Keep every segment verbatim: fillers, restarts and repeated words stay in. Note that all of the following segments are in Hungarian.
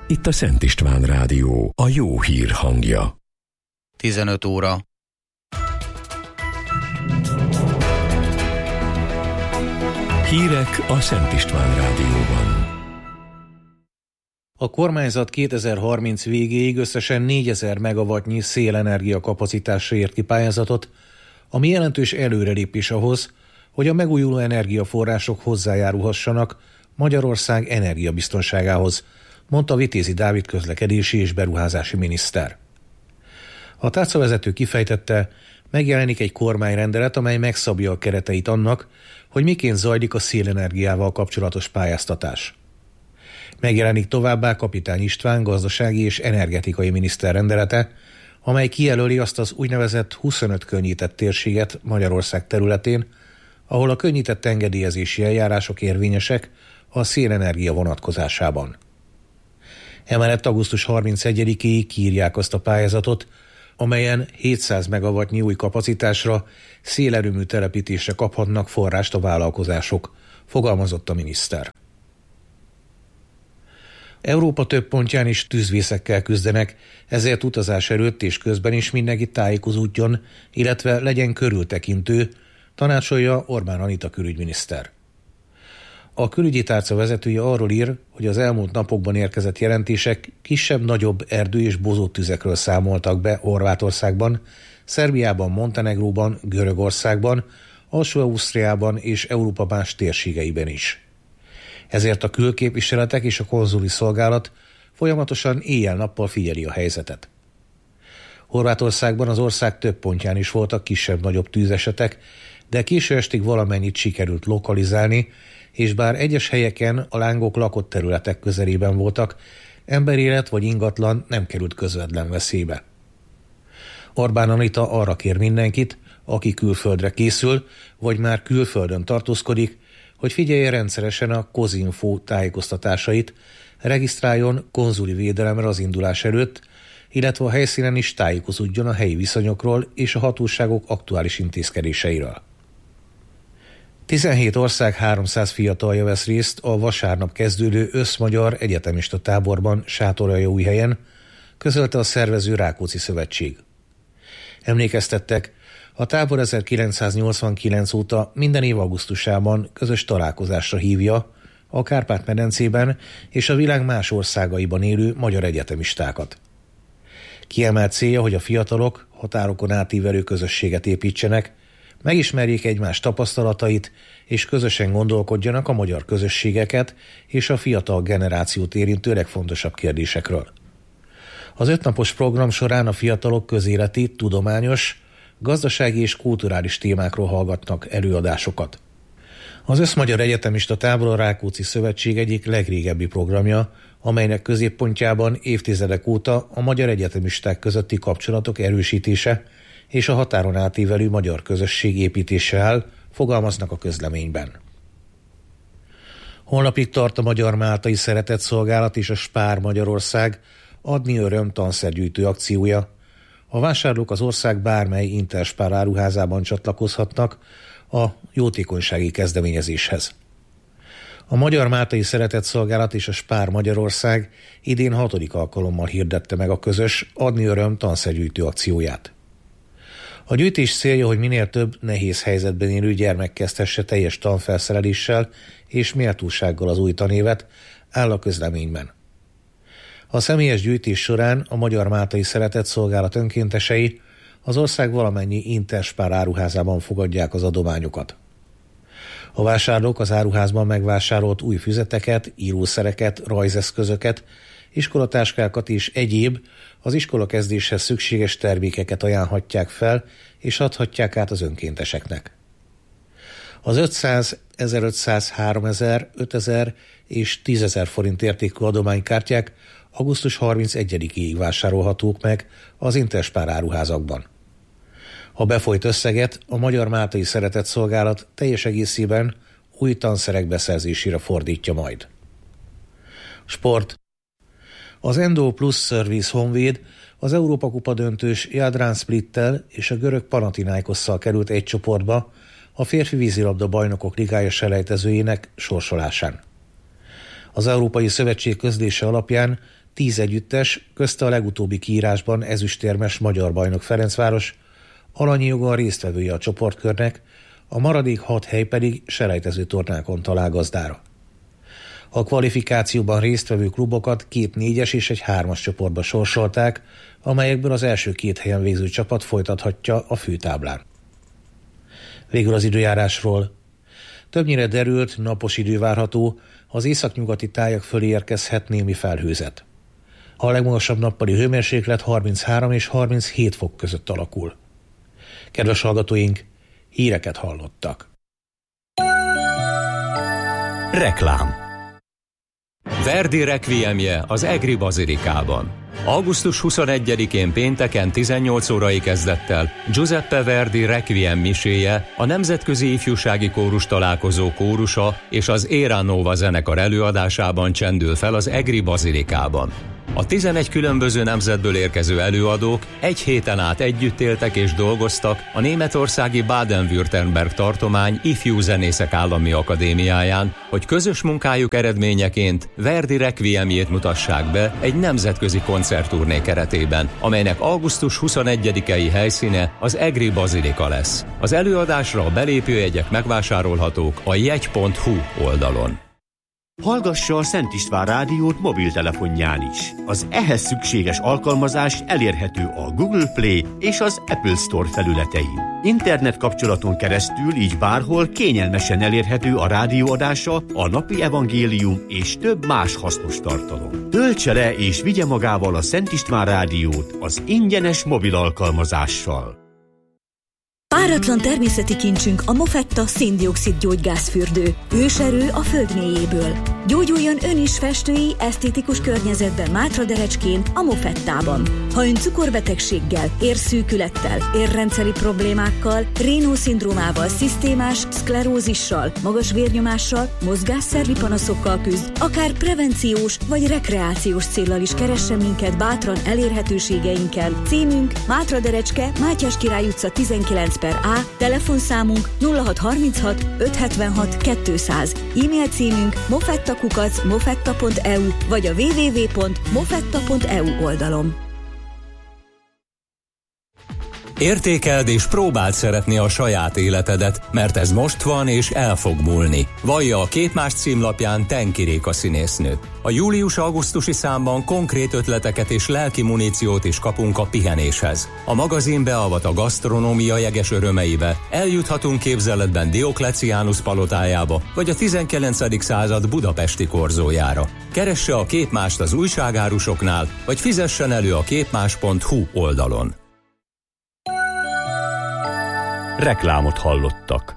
Itt a Szent István Rádió, a jó hír hangja. tizenöt óra. Hírek a Szent István Rádióban. A kormányzat kétezer-harminc végéig összesen négyezer megawattnyi szélenergia kapacitásra írt ki pályázatot, ami jelentős előrelépés ahhoz, hogy a megújuló energiaforrások hozzájárulhassanak Magyarország energiabiztonságához, mondta Vitézi Dávid közlekedési és beruházási miniszter. A tárcavezető kifejtette, megjelenik egy kormányrendelet, amely megszabja a kereteit annak, hogy miként zajlik a szélenergiával kapcsolatos pályáztatás. Megjelenik továbbá Kapitány István gazdasági és energetikai miniszter rendelete, amely kijelöli azt az úgynevezett huszonöt könnyített térséget Magyarország területén, ahol a könnyített engedélyezési eljárások érvényesek a szélenergia vonatkozásában. Emellett augusztus harmincegyedikéig kiírják azt a pályázatot, amelyen hétszáz megawattnyi új kapacitásra, szélerőmű telepítésre kaphatnak forrást a vállalkozások, fogalmazott a miniszter. Európa több pontján is tűzvészekkel küzdenek, ezért utazás előtt és közben is mindenki tájékozódjon, illetve legyen körültekintő, tanácsolja Orbán Anita külügyminiszter. A külügyi tárca vezetője arról ír, hogy az elmúlt napokban érkezett jelentések kisebb-nagyobb erdő- és bozóttüzekről számoltak be Horvátországban, Szerbiában, Montenegróban, Görögországban, Alsó-Ausztriában és Európa más térségeiben is. Ezért a külképviseletek és a konzuli szolgálat folyamatosan éjjel-nappal figyeli a helyzetet. Horvátországban az ország több pontján is voltak kisebb-nagyobb tűzesetek, de késő estig valamennyit sikerült lokalizálni, és bár egyes helyeken a lángok lakott területek közelében voltak, emberélet vagy ingatlan nem került közvetlen veszélybe. Orbán Anita arra kér mindenkit, aki külföldre készül, vagy már külföldön tartózkodik, hogy figyelje rendszeresen a Kozinfo tájékoztatásait, regisztráljon konzuli védelemre az indulás előtt, illetve a helyszínen is tájékozódjon a helyi viszonyokról és a hatóságok aktuális intézkedéseiről. tizenhét ország háromszáz fiatalja vesz részt a vasárnap kezdődő összmagyar egyetemista táborban Sátoraljaújhelyen, közölte a szervező Rákóczi Szövetség. Emlékeztettek, a tábor ezerkilencszáznyolcvankilenc óta minden év augusztusában közös találkozásra hívja a Kárpát-medencében és a világ más országaiban élő magyar egyetemistákat. Kiemelt célja, hogy a fiatalok határokon átívelő közösséget építsenek, megismerjék egymás tapasztalatait, és közösen gondolkodjanak a magyar közösségeket és a fiatal generációt érintő legfontosabb kérdésekről. Az ötnapos program során a fiatalok közéleti, tudományos, gazdasági és kulturális témákról hallgatnak előadásokat. Az Összmagyar Egyetemista Tábor a Rákóczi Szövetség egyik legrégebbi programja, amelynek középpontjában évtizedek óta a magyar egyetemisták közötti kapcsolatok erősítése és a határon átívelő magyar közösség építése áll, fogalmaznak a közleményben. Holnapig tart a Magyar Máltai Szeretetszolgálat és a Spár Magyarország Adni Öröm tanszergyűjtő akciója. A vásárlók az ország bármely Interspár áruházában csatlakozhatnak a jótékonysági kezdeményezéshez. A Magyar Máltai Szeretetszolgálat és a Spár Magyarország idén hatodik alkalommal hirdette meg a közös Adni Öröm tanszergyűjtő akcióját. A gyűjtés célja, hogy minél több nehéz helyzetben élő gyermek kezdhesse teljes tanfelszereléssel és méltósággal az új tanévet, áll a közleményben. A személyes gyűjtés során a Magyar Máltai Szeretetszolgálat önkéntesei az ország valamennyi Interspár áruházában fogadják az adományokat. A vásárlók az áruházban megvásárolt új füzeteket, írószereket, rajzeszközöket, iskolatáskákat és egyéb az iskolakezdéshez szükséges termékeket ajánlhatják fel és adhatják át az önkénteseknek. Az ötszáz, ezerötszáz, háromezer, ötezer és tízezer forint értékű adománykártyák augusztus harmincegyedikéig vásárolhatók meg az Interspár áruházakban. A befolyt összeget a Magyar Máltai Szeretetszolgálat teljes egészében új tanszerek beszerzésére fordítja majd. Sport. Az Endo Plus Service Honvéd az Európa-kupa döntős Jadran Splittel és a görög Panathinaikosszal került egy csoportba a férfi vízilabda bajnokok ligája selejtezőjének sorsolásán. Az Európai Szövetség közlése alapján tíz együttes, közte a legutóbbi kiírásban ezüstérmes magyar bajnok Ferencváros, alanyi joggal résztvevője a csoportkörnek, a maradék hat hely pedig selejtező tornákon talál gazdára. A kvalifikációban résztvevő klubokat két négyes és egy hármas csoportba sorsolták, amelyekből az első két helyen végző csapat folytathatja a főtáblán. Végül az időjárásról. Többnyire derült, napos idő várható, az északnyugati tájak fölé érkezhet némi felhőzet. A legmagasabb nappali hőmérséklet harminchárom és harminchét fok között alakul. Kedves hallgatóink, híreket hallottak. Reklám. Verdi requiemje az Egri Bazilikában. augusztus huszonegyedikén pénteken tizennyolc órai kezdettel Giuseppe Verdi requiem miséje, a Nemzetközi Ifjúsági Kórus Találkozó kórusa és az Era Nova zenekar előadásában csendül fel az Egri Bazilikában. A tizenegy különböző nemzetből érkező előadók egy héten át együtt éltek és dolgoztak a németországi Baden-Württemberg tartomány Ifjú Zenészek Állami Akadémiáján, hogy közös munkájuk eredményeként Verdi requiemjét mutassák be egy nemzetközi koncertturné keretében, amelynek augusztus huszonegyedikei helyszíne az Egri Bazilika lesz. Az előadásra a belépőjegyek megvásárolhatók a jegy pont hu oldalon. Hallgassa a Szent István rádiót mobiltelefonján is. Az ehhez szükséges alkalmazás elérhető a Google Play és az Apple Store felületein. Internet kapcsolaton keresztül így bárhol kényelmesen elérhető a rádióadása, a napi evangélium és több más hasznos tartalom. Töltse le és vigye magával a Szent István rádiót az ingyenes mobil alkalmazással. Páratlan természeti kincsünk a Mofetta szén-dioxid gyógygázfürdő. Őserő a föld mélyéből. Gyógyuljon ön is festői, esztétikus környezetben Mátraderecskén, a Mofettában. Ha ön cukorbetegséggel, érszűkülettel, érrendszeri problémákkal, Raynaud-szindrómával, szisztémás szklerózissal, magas vérnyomással, mozgásszervi panaszokkal küzd, akár prevenciós vagy rekreációs céllal is keressen minket bátran elérhetőségeinkkel. Címünk Mátraderecske, Mátyás Király utca tizenkilenc per A, telefonszámunk nulla hat harminchat ötszázhetvenhat kétszáz, e-mail címünk mofettakukac mofetta pont e u vagy a double-u double-u double-u pont mofetta pont e u oldalon. Értékeld és próbáld szeretni a saját életedet, mert ez most van és el fog múlni. Vallja a Képmás címlapján Tenki Réka színésznő. A július-augusztusi számban konkrét ötleteket és lelki muníciót is kapunk a pihenéshez. A magazin beavat a gasztronómia jeges örömeibe, eljuthatunk képzeletben Diokleciánus palotájába, vagy a tizenkilencedik század budapesti korzójára. Keresse a Képmást az újságárusoknál, vagy fizessen elő a képmás pont hu oldalon. Reklámot hallottak.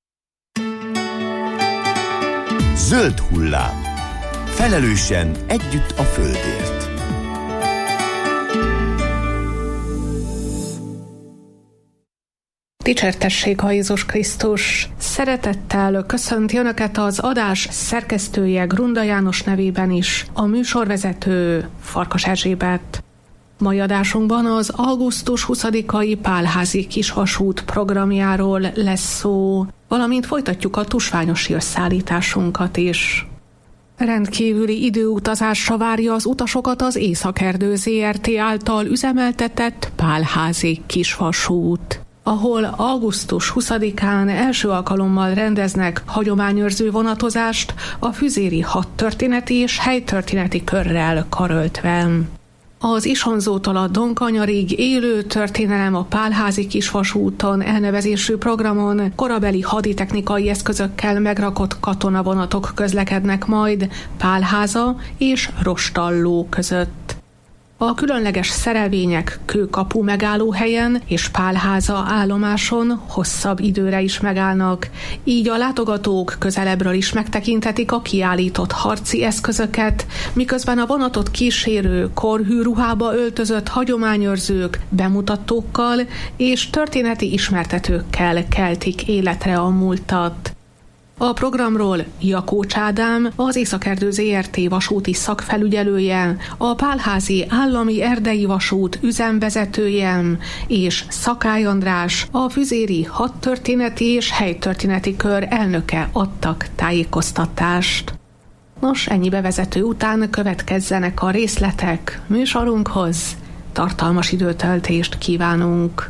Zöld hullám. Felelősen együtt a földért. Dicsértessék a Jézus Krisztus! Szeretettel köszönti Önöket az adás szerkesztője Grunda János nevében is, a műsorvezető Farkas Erzsébet. Mai adásunkban az augusztus huszadikai Pálházi Kisvasút programjáról lesz szó, valamint folytatjuk a tusványosi összeállításunkat is. Rendkívüli időutazásra várja az utasokat az Északerdő zé er té által üzemeltetett Pálházi Kisvasút, ahol augusztus huszadikán első alkalommal rendeznek hagyományőrző vonatozást a füzéri hadtörténeti és helytörténeti körrel karöltve. Az Isonzótól a Donkanyarig élő történelem a Pálházi Kisvasúton elnevezésű programon korabeli haditechnikai eszközökkel megrakott katonavonatok közlekednek majd Pálháza és Rostalló között. A különleges szerelvények Kőkapu megállóhelyen és Pálháza állomáson hosszabb időre is megállnak, így a látogatók közelebbről is megtekinthetik a kiállított harci eszközöket, miközben a vonatot kísérő korhű ruhába öltözött hagyományőrzők bemutatókkal és történeti ismertetőkkel keltik életre a múltat. A programról Jakócs Ádám, az Északerdő zé er té vasúti szakfelügyelője, a Pálházi Állami Erdei Vasút üzemvezetője és Szakály András, a füzéri hadtörténeti és helytörténeti kör elnöke adtak tájékoztatást. Nos, ennyi bevezető után következzenek a részletek műsorunkhoz. Tartalmas időtöltést kívánunk!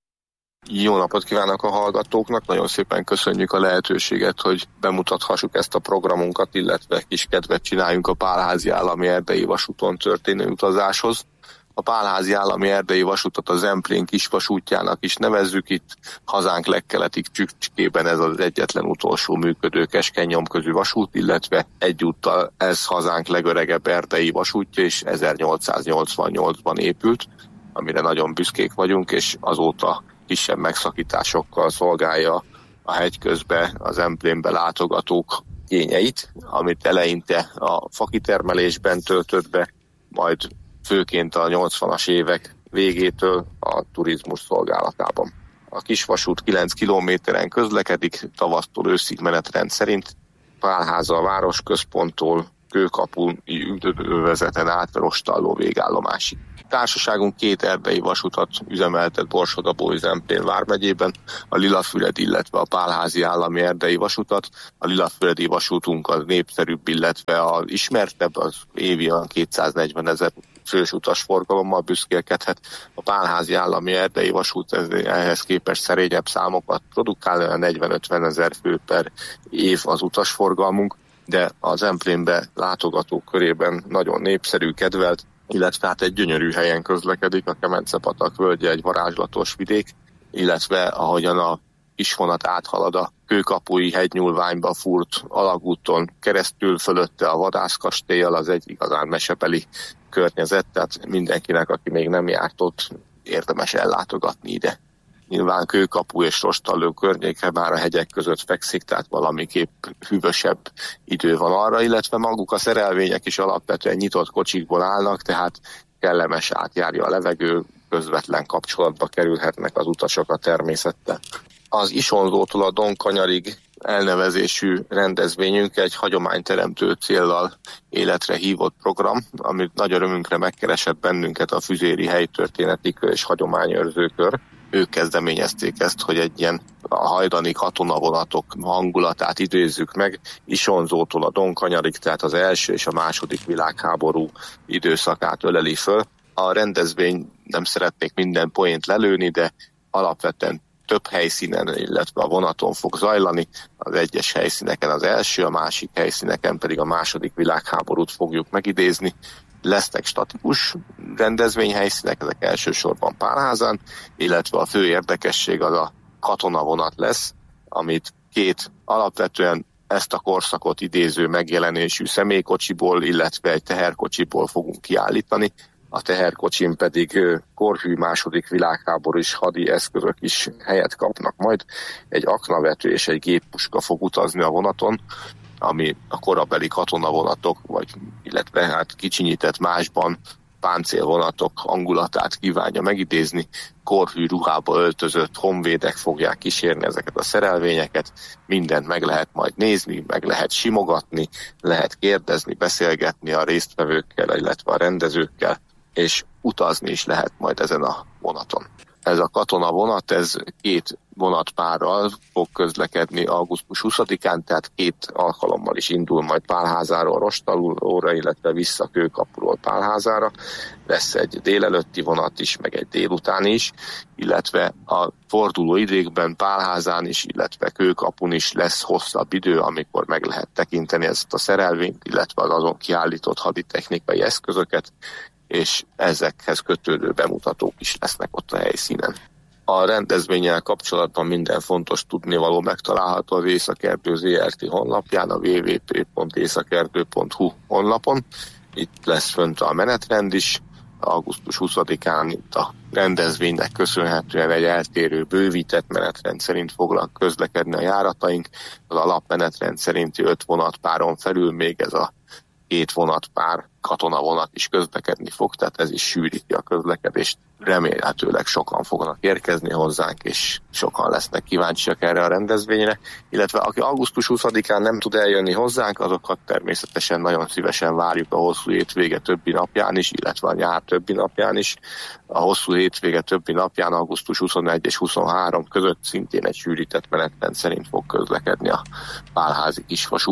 Jó napot kívánok a hallgatóknak, nagyon szépen köszönjük a lehetőséget, hogy bemutathassuk ezt a programunkat, illetve kis kedvet csináljunk a Pálházi Állami Erdei Vasúton történő utazáshoz. A Pálházi Állami Erdei Vasutat a Zemplén kisvasútjának is nevezzük, itt hazánk legkeletig csücskében ez az egyetlen utolsó működő keskeny nyomközű vasút, illetve egyúttal ez hazánk legöregebb erdei vasútja, és ezernyolcszáznyolcvannyolcban épült, amire nagyon büszkék vagyunk, és azóta kisebb megszakításokkal szolgálja a hegyközbe, az Zemplénbe látogatók igényeit, amit eleinte a fakitermelésben töltött be, majd főként a nyolcvanas évek végétől a turizmus szolgálatában. A kisvasút kilenc kilométeren közlekedik, tavasztól őszig menetrend szerint, Pálháza a városközponttól Kőkapun üdvözeten át Rostalló végállomásig. Társaságunk két erdei vasutat üzemeltet Borsod-Abaúj-Zemplén vármegyében, a Lilafüredi, illetve a Pálházi Állami Erdei Vasutat. A Lilafüredi vasútunk az népszerűbb, illetve az ismertebb, az évi a kétszáznegyvenezer fős utasforgalommal büszkélkedhet. A Pálházi Állami Erdei Vasút ehhez képest szerényebb számokat produkál, a negyven-ötven ezer fő per év az utasforgalmunk, de az Zemplénbe látogatók körében nagyon népszerű, kedvelt, illetve hát egy gyönyörű helyen közlekedik, a Kemence-patak völgye egy varázslatos vidék, illetve ahogyan a kisvonat áthalad a Kőkapui hegynyúlványba fúrt alagúton keresztül, fölötte a vadászkastéllyal, az egy igazán mesebeli környezet, tehát mindenkinek, aki még nem járt ott, érdemes ellátogatni ide. Nyilván Kőkapu és Rostalló környéke már a hegyek között fekszik, tehát valamiképp hűvösebb idő van arra, illetve maguk a szerelvények is alapvetően nyitott kocsikból állnak, tehát kellemes, átjárja a levegő, közvetlen kapcsolatba kerülhetnek az utasok a természettel. Az Isonzótól a Donkanyarig elnevezésű rendezvényünk egy hagyományteremtő céllal életre hívott program, amit nagy örömünkre megkeresett bennünket a Füzéri Helytörténeti Kör és Hagyományőrző Kör. Ők kezdeményezték ezt, hogy egy ilyen a hajdani katonavonatok hangulatát idézzük meg, Isonzótól a Donkanyarig, tehát az első és a második világháború időszakát öleli föl. A rendezvény, nem szeretnék minden poént lelőni, de alapvetően több helyszínen, illetve a vonaton fog zajlani. Az egyes helyszíneken az első, a másik helyszíneken pedig a második világháborút fogjuk megidézni. Lesznek statikus rendezvényhelyszínek, ezek elsősorban Pálházán, illetve a fő érdekesség az a katonavonat lesz, amit két alapvetően ezt a korszakot idéző megjelenésű személykocsiból, illetve egy teherkocsiból fogunk kiállítani. A teherkocsin pedig korhű második világháborús hadi eszközök is helyet kapnak majd. Egy aknavető és egy géppuska fog utazni a vonaton, ami a korabeli katonavonatok, vagy illetve hát kicsinyített másban páncélvonatok hangulatát kívánja megidézni. Korhű ruhába öltözött honvédek fogják kísérni ezeket a szerelvényeket, mindent meg lehet majd nézni, meg lehet simogatni, lehet kérdezni, beszélgetni a résztvevőkkel, illetve a rendezőkkel, és utazni is lehet majd ezen a vonaton. Ez a katonavonat, ez két vonatpárral fog közlekedni augusztus huszadikán, tehát két alkalommal is indul majd Pálházáról Rostallóra, illetve vissza Kőkapuról Pálházára. Lesz egy délelőtti vonat is, meg egy délutáni is, illetve a forduló időkben Pálházán is, illetve Kőkapun is lesz hosszabb idő, amikor meg lehet tekinteni ezt a szerelvényt, illetve az azon kiállított haditechnikai eszközöket, és ezekhez kötődő bemutatók is lesznek ott a helyszínen. A rendezvénnyel kapcsolatban minden fontos tudnivaló megtalálható az Északerdő zé er té honlapján, a double-u double-u double-u pont északerdő pont hu honlapon. Itt lesz fönt a menetrend is. augusztus huszadikán itt a rendezvénynek köszönhetően egy eltérő, bővített menetrend szerint fognak közlekedni a járataink. Az alapmenetrend szerinti öt vonatpáron felül még ez a két vonatpár katonavonat is közlekedni fog, tehát ez is sűríti a közlekedést. Remélhetőleg sokan fognak érkezni hozzánk, és sokan lesznek kíváncsiak erre a rendezvényre, illetve aki augusztus huszadikán nem tud eljönni hozzánk, azokat természetesen nagyon szívesen várjuk a hosszú hétvége többi napján is, illetve a nyár többi napján is. A hosszú hétvége többi napján augusztus huszonegy és huszonhárom között szintén egy sűrített menetrend szerint fog közlekedni a Pálházi kisvasút.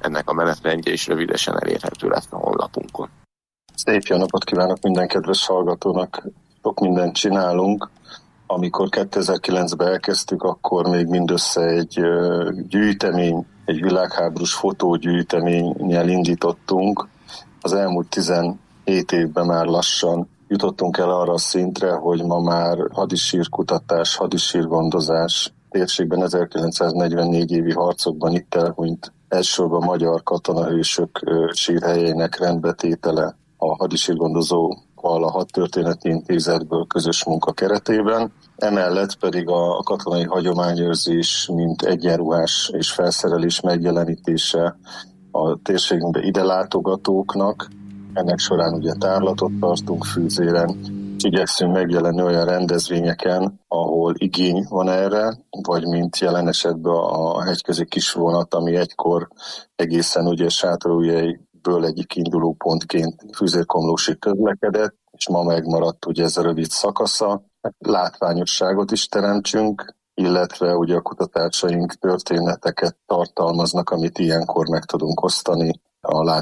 ennek a menetrendje is rövidesen elérhető lesz a honlapunkon. Szép jó napot kívánok minden kedves hallgatónak! Sok mindent csinálunk. Amikor kétezer-kilencben elkezdtük, akkor még mindössze egy gyűjtemény, egy világháborús fotógyűjteménnyel indítottunk. Az elmúlt tizenhét évben már lassan jutottunk el arra a szintre, hogy ma már hadisírkutatás, hadisírgondozás, térségben ezerkilencszáznegyvennégy évi harcokban itt elhunyt elsősorban magyar katonahősök sírhelyének rendbetétele a hadisírgondozóval a Hadtörténeti Intézetből közös munka keretében. Emellett pedig a katonai hagyományőrzés, mint egyenruhás és felszerelés megjelenítése a térségünkbe ide látogatóknak. Ennek során ugye tárlatot tartunk Fűzéren, és igyekszünk megjelenni olyan rendezvényeken, ahol igény van erre, vagy mint jelen esetben a hegyközi kisvonat, ami egykor egészen ugye Sátorújhelyből egyik induló pontként Fűzér-Komlósig közlekedett, és ma megmaradt ugye ez a rövid szakasza. Látványosságot is teremtsünk, illetve ugye a kutatásaink történeteket tartalmaznak, amit ilyenkor meg tudunk osztani a